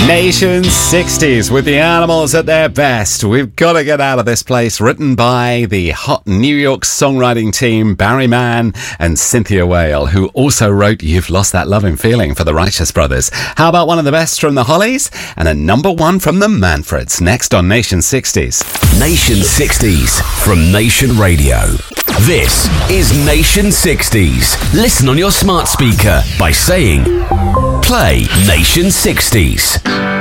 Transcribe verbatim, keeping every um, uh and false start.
Nation sixties with the Animals at their best. We've got to get out of this place. Written by the hot New York songwriting team Barry Mann and Cynthia Whale, who also wrote You've Lost That Loving Feeling for the Righteous Brothers. How about one of the best from the Hollies and a number one from the Manfreds? Next on Nation sixties. Nation sixties from Nation Radio. This is Nation sixties. Listen on your smart speaker by saying, play Nation sixties.